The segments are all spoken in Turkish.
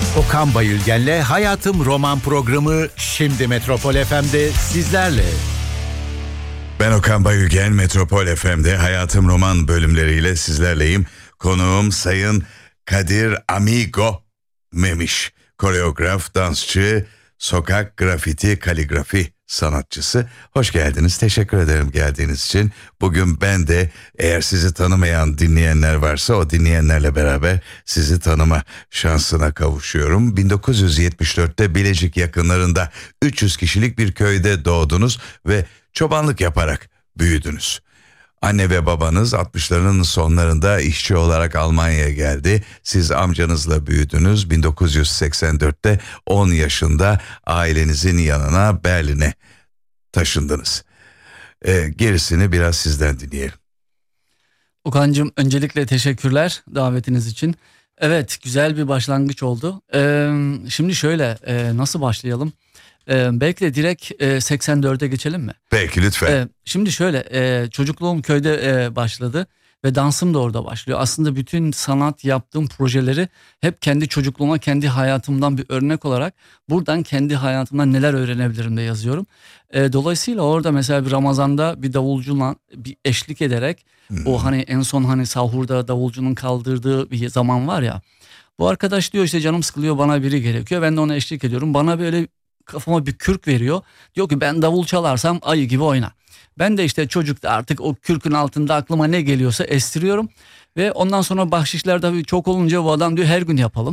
Okan Bayülgen'le Hayatım Roman programı şimdi Metropol FM'de sizlerle. Ben Okan Bayülgen, Metropol FM'de Hayatım Roman bölümleriyle sizlerleyim. Konuğum Sayın Kadir Amigo Memiş. Koreograf, dansçı, sokak grafiti, kaligrafi sanatçısı. Hoş geldiniz. Teşekkür ederim geldiğiniz için. Bugün ben de eğer sizi tanımayan dinleyenler varsa o dinleyenlerle beraber sizi tanıma şansına kavuşuyorum. 1974'te Bilecik yakınlarında 300 kişilik bir köyde doğdunuz ve çobanlık yaparak büyüdünüz. Anne ve babanız 60'ların sonlarında işçi olarak Almanya'ya geldi. Siz amcanızla büyüdünüz. 1984'te 10 yaşında ailenizin yanına Berlin'e taşındınız. Gerisini biraz sizden dinleyelim. Okan'cığım öncelikle teşekkürler davetiniz için. Evet, güzel bir başlangıç oldu. Şimdi şöyle nasıl başlayalım? Belki de direkt 84'e geçelim mi? Peki lütfen. Şimdi şöyle çocukluğum köyde başladı ve dansım da orada başlıyor. Aslında bütün sanat yaptığım projeleri hep kendi çocukluğuma, kendi hayatımdan bir örnek olarak buradan kendi hayatımdan neler öğrenebilirim de yazıyorum. Dolayısıyla orada mesela bir Ramazan'da bir davulcuyla bir eşlik ederek o hani en son hani sahurda davulcunun kaldırdığı bir zaman var ya. Bu arkadaş diyor işte canım sıkılıyor, bana biri gerekiyor. Ben de ona eşlik ediyorum. Bana böyle kafama bir kürk veriyor. Diyor ki ben davul çalarsam ayı gibi oyna. Ben de işte çocukta artık o kürkün altında aklıma ne geliyorsa estiriyorum. Ve ondan sonra bahşişler tabii çok olunca bu adam diyor her gün yapalım.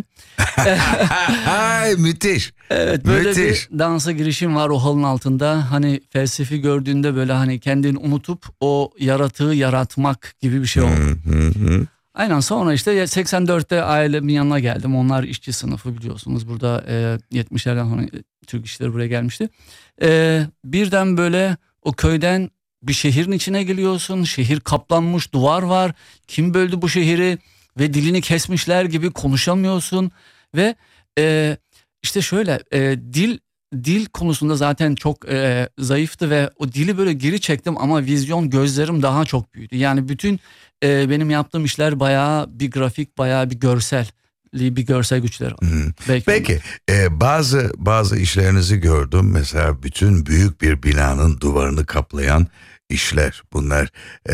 Müthiş. Evet, böyle müthiş. bir dansa girişim var o halın altında. Hani felsefi gördüğünde böyle hani kendini unutup o yaratığı yaratmak gibi bir şey oldu. Aynen, sonra işte 84'te ailemin yanına geldim. Onlar işçi sınıfı biliyorsunuz. Burada 70'lerden sonra Türk işleri buraya gelmişti. Birden böyle o köyden bir şehrin içine geliyorsun. Şehir kaplanmış, duvar var. Kim böldü bu şehri? Ve dilini kesmişler gibi konuşamıyorsun. Ve işte şöyle dil konusunda zaten çok zayıftı ve o dili böyle geri çektim ama vizyon gözlerim daha çok büyüdü. Yani bütün benim yaptığım işler bayağı bir grafik, bayağı bir görsel güçleri var. Peki bazı işlerinizi gördüm. Mesela bütün büyük bir binanın duvarını kaplayan işler. Bunlar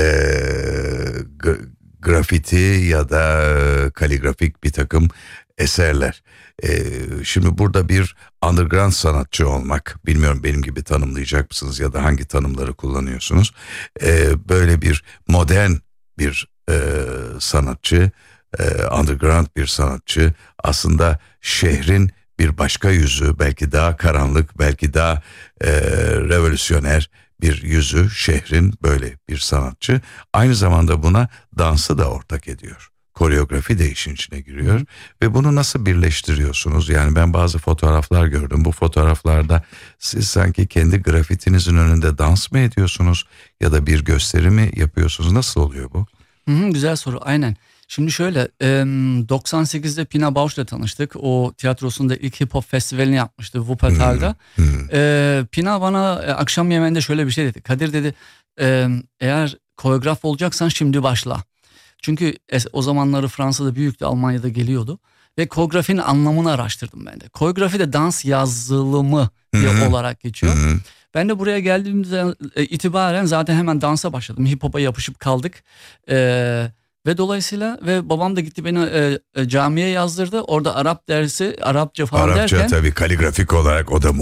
grafiti ya da kaligrafik bir takım eserler. Şimdi burada bir underground sanatçı olmak, bilmiyorum benim gibi tanımlayacak mısınız ya da hangi tanımları kullanıyorsunuz? Böyle bir modern bir sanatçı, underground bir sanatçı aslında şehrin bir başka yüzü, belki daha karanlık, belki daha revolüsyoner bir yüzü şehrin, böyle bir sanatçı. Aynı zamanda buna dansı da ortak ediyor. Koreografi de işin içine giriyor ve bunu nasıl birleştiriyorsunuz? Yani ben bazı fotoğraflar gördüm. Bu fotoğraflarda siz sanki kendi grafitinizin önünde dans mı ediyorsunuz ya da bir gösteri mi yapıyorsunuz? Nasıl oluyor bu? Güzel soru, aynen. Şimdi şöyle 98'de Pina Bausch'la tanıştık. O tiyatrosunda ilk hip hop festivalini yapmıştı Wuppertal'da. Pina bana akşam yemeğinde şöyle bir şey dedi. Kadir dedi, eğer koreograf olacaksan şimdi başla. Çünkü o zamanları Fransa'da büyüktü, Almanya'da geliyordu. Ve koreografinin anlamını araştırdım ben de. Koreografi de dans yazılımı diye olarak geçiyor. Ben de buraya geldiğimden itibaren zaten hemen dansa başladım. Hip hop'a yapışıp kaldık. Ve dolayısıyla babam da gitti beni camiye yazdırdı. Orada Arap dersi, Arapça falan Arapça derken. tabii kaligrafik olarak o da